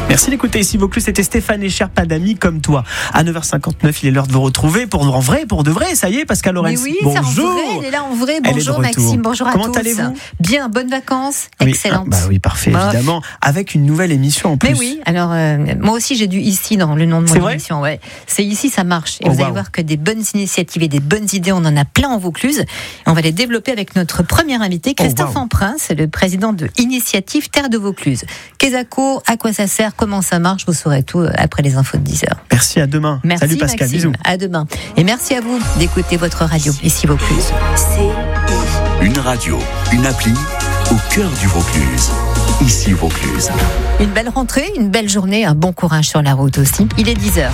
Merci d'écouter ici Vaucluse, c'était Stéphane Echer, pas d'amis comme toi. À 9h59, il est l'heure de vous retrouver pour de vrai, ça y est, Pascal Lorenz. Mais oui, bonjour. c'est en vrai, elle est là en vrai. Bonjour Comment Maxime, bonjour à tous. Comment allez-vous ? Bien, bonnes vacances, Oui, excellente. oui, parfait, évidemment, avec une nouvelle émission en plus. Mais oui, alors moi aussi j'ai du ici dans le nom de mon émission. Ouais. C'est ici, ça marche. Et vous allez voir que des bonnes initiatives et des bonnes idées, on en a plein en Vaucluse. On va les développer avec notre premier invité, Christophe Emprin, c'est le président de Initiative Terre de Vaucluse. Quesaco, à quoi ça sert, comment ça marche, vous saurez tout après les infos de 10h. Merci, à demain. Merci, salut Pascal, Maxime, bisous. à demain. Et merci à vous d'écouter votre radio, ici Vaucluse. Une radio, une appli au cœur du Vaucluse. Ici Vaucluse. Une belle rentrée, une belle journée, un bon courage sur la route aussi. Il est 10h.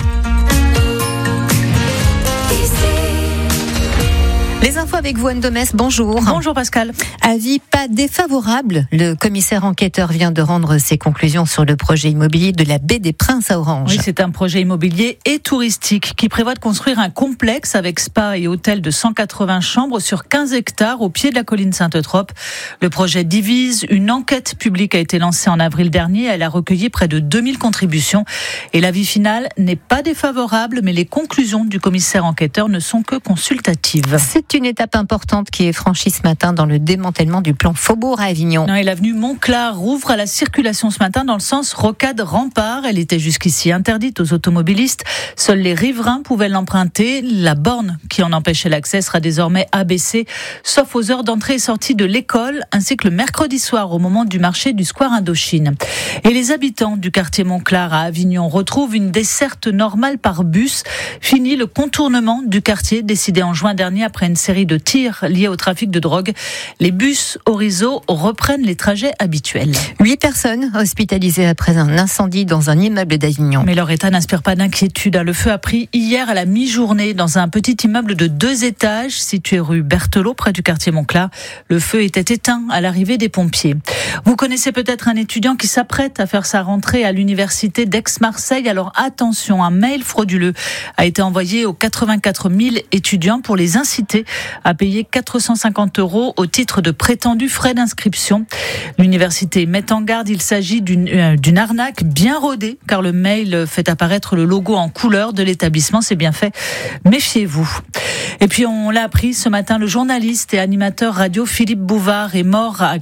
Les infos avec vous, Anne Domès, bonjour. Bonjour Pascal. Avis pas défavorable. Le commissaire enquêteur vient de rendre ses conclusions sur le projet immobilier de la baie des Princes à Orange. Oui, c'est un projet immobilier et touristique qui prévoit de construire un complexe avec spa et hôtel de 180 chambres sur 15 hectares au pied de la colline Sainte-Eutrope. Le projet divise. Une enquête publique a été lancée en avril dernier. Elle a recueilli près de 2000 contributions. Et l'avis final n'est pas défavorable, mais les conclusions du commissaire enquêteur ne sont que consultatives. C'est une étape importante qui est franchie ce matin dans le démantèlement du plan Faubourg à Avignon. Non, et l'avenue Montclar rouvre à la circulation ce matin dans le sens Rocade-Rempart. Elle était jusqu'ici interdite aux automobilistes. Seuls les riverains pouvaient l'emprunter. La borne qui en empêchait l'accès sera désormais abaissée, sauf aux heures d'entrée et sortie de l'école, ainsi que le mercredi soir au moment du marché du Square Indochine. Et les habitants du quartier Montclar à Avignon retrouvent une desserte normale par bus. Fini le contournement du quartier décidé en juin dernier après une série de tirs liés au trafic de drogue. Les bus Orizo reprennent les trajets habituels. 8 personnes hospitalisées après un incendie dans un immeuble d'Avignon. Mais leur état n'inspire pas d'inquiétude. Le feu a pris hier à la mi-journée dans un petit immeuble de 2 étages situé rue Berthelot près du quartier Montclar. Le feu était éteint à l'arrivée des pompiers. Vous connaissez peut-être un étudiant qui s'apprête à faire sa rentrée à l'université d'Aix-Marseille. Alors attention, un mail frauduleux a été envoyé aux 84 000 étudiants pour les inciter à payer 450 € au titre de prétendus frais d'inscription. L'université met en garde, il s'agit d'une arnaque bien rodée, car le mail fait apparaître le logo en couleur de l'établissement. C'est bien fait, méfiez-vous. Et puis on l'a appris ce matin, le journaliste et animateur radio Philippe Bouvard est mort à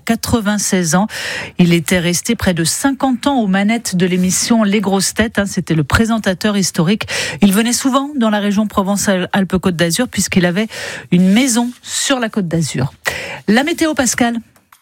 96 ans. Il était resté près de 50 ans aux manettes de l'émission Les Grosses Têtes. C'était le présentateur historique. Il venait souvent dans la région Provence-Alpes-Côte d'Azur puisqu'il avait une maison sur la Côte d'Azur. La météo, Pascal.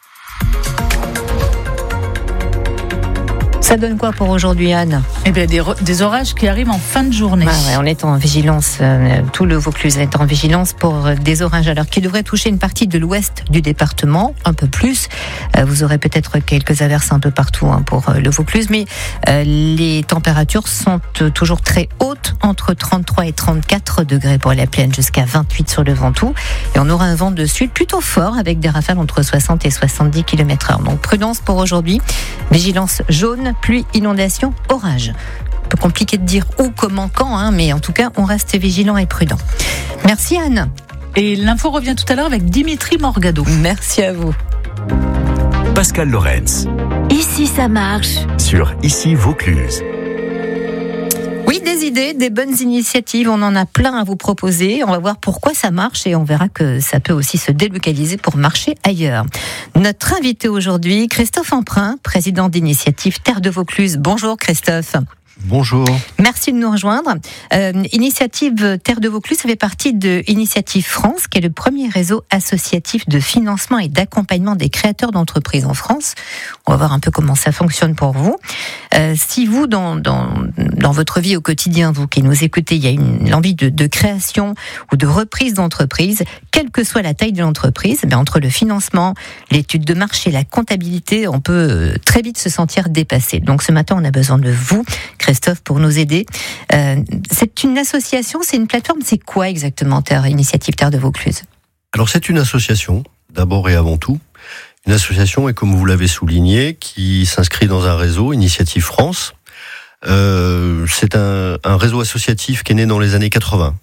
Ça donne quoi pour aujourd'hui, Anne ? Eh bien, des orages qui arrivent en fin de journée. On est en vigilance, tout le Vaucluse est en vigilance pour des orages alors qui devraient toucher une partie de l'ouest du département, un peu plus. Vous aurez peut-être quelques averses un peu partout pour le Vaucluse, mais les températures sont toujours très hautes, entre 33 et 34 degrés pour la plaine, jusqu'à 28 sur le Ventoux. Et on aura un vent de sud plutôt fort avec des rafales entre 60 et 70 km/h. Donc prudence pour aujourd'hui, vigilance jaune, pluie, inondation, orage. Un peu compliqué de dire où, comment, quand, mais en tout cas, on reste vigilant et prudent. Merci Anne. Et l'info revient tout à l'heure avec Dimitri Morgado. Merci à vous. Pascal Lorenz. Ici ça marche. Sur Ici Vaucluse. Oui, des idées, des bonnes initiatives, on en a plein à vous proposer. On va voir pourquoi ça marche et on verra que ça peut aussi se délocaliser pour marcher ailleurs. Notre invité aujourd'hui, Christophe Emprin, président d'Initiative Terre de Vaucluse. Bonjour Christophe. Bonjour. Merci de nous rejoindre. Initiative Terre de Vaucluse, ça fait partie de Initiative France, qui est le premier réseau associatif de financement et d'accompagnement des créateurs d'entreprises en France. On va voir un peu comment ça fonctionne pour vous. Si vous, dans votre vie au quotidien, vous qui nous écoutez, il y a l'envie de création ou de reprise d'entreprise, quelle que soit la taille de l'entreprise, entre le financement, l'étude de marché, la comptabilité, on peut très vite se sentir dépassé. Donc ce matin, on a besoin de vous, Christophe, pour nous aider. C'est une association, c'est une plateforme, c'est quoi exactement Initiative Terre de Vaucluse ? Alors c'est une association, d'abord et avant tout. Une association, et comme vous l'avez souligné, qui s'inscrit dans un réseau, Initiative France. C'est un réseau associatif qui est né dans les années 80.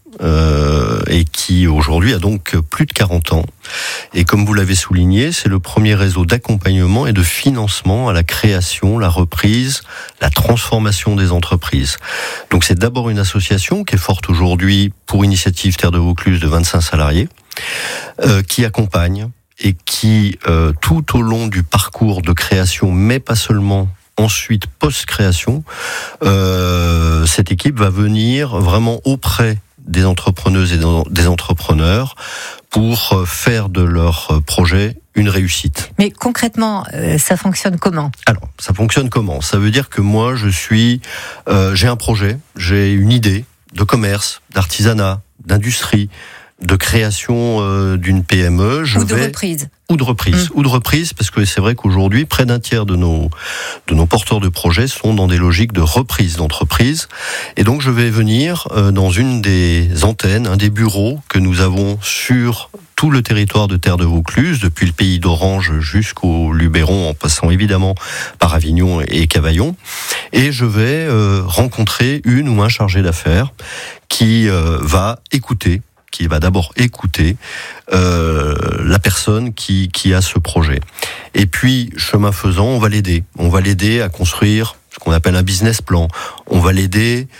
et qui aujourd'hui a donc plus de 40 ans. Et comme vous l'avez souligné, c'est le premier réseau d'accompagnement et de financement à la création, la reprise, la transformation des entreprises. Donc c'est d'abord une association qui est forte aujourd'hui pour Initiative Terre de Vaucluse de 25 salariés, qui accompagne et qui, tout au long du parcours de création, mais pas seulement ensuite post-création, cette équipe va venir vraiment auprès des entrepreneuses et des entrepreneurs pour faire de leur projet une réussite. Mais concrètement, ça fonctionne comment ? Alors, ça fonctionne comment ? Ça veut dire que moi, j'ai un projet, j'ai une idée de commerce, d'artisanat, d'industrie, de création d'une PME. Ou de reprise. Ou de reprise, parce que c'est vrai qu'aujourd'hui, près d'un tiers de nos porteurs de projets sont dans des logiques de reprise d'entreprise. Et donc, je vais venir dans une des antennes, un des bureaux que nous avons sur tout le territoire de Terre de Vaucluse, depuis le pays d'Orange jusqu'au Luberon, en passant évidemment par Avignon et Cavaillon. Et je vais rencontrer une ou un chargé d'affaires qui va d'abord écouter la personne qui a ce projet. Et puis, chemin faisant, on va l'aider. On va l'aider à construire ce qu'on appelle un business plan. On va l'aider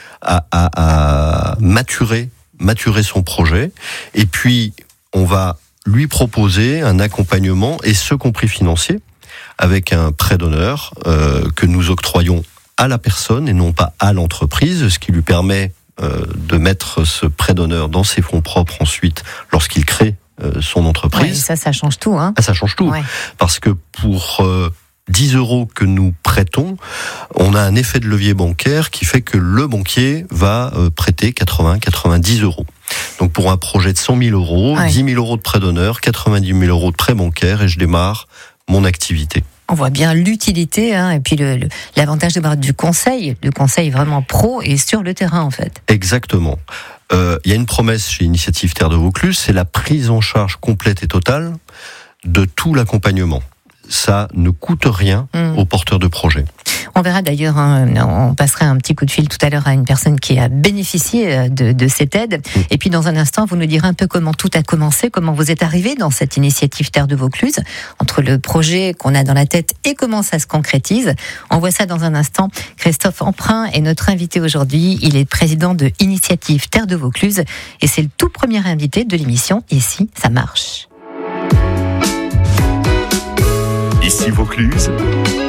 à maturer son projet. Et puis, on va lui proposer un accompagnement, et ce compris financier, avec un prêt d'honneur que nous octroyons à la personne et non pas à l'entreprise, ce qui lui permet de mettre ce prêt d'honneur dans ses fonds propres ensuite lorsqu'il crée son entreprise. Ouais, ça change tout. Hein. Ça change tout. Ouais. Parce que pour 10 € que nous prêtons, on a un effet de levier bancaire qui fait que le banquier va prêter 90 €. Donc pour un projet de 100 000 €, 10 000 € de prêt d'honneur, 90 000 € de prêt bancaire, et je démarre mon activité. On voit bien l'utilité, et puis l'avantage d'avoir du conseil vraiment pro et sur le terrain en fait. Exactement. Il y a une promesse chez Initiative Terre de Vaucluse, c'est la prise en charge complète et totale de tout l'accompagnement. Ça ne coûte rien aux porteurs de projets. On verra d'ailleurs, on passera un petit coup de fil tout à l'heure à une personne qui a bénéficié de cette aide. Et puis dans un instant, vous nous direz un peu comment tout a commencé, comment vous êtes arrivé dans cette initiative Terre de Vaucluse, entre le projet qu'on a dans la tête et comment ça se concrétise. On voit ça dans un instant. Christophe Emprunt est notre invité aujourd'hui. Il est président de Initiative Terre de Vaucluse et c'est le tout premier invité de l'émission Ici, ça marche. Ici Vaucluse.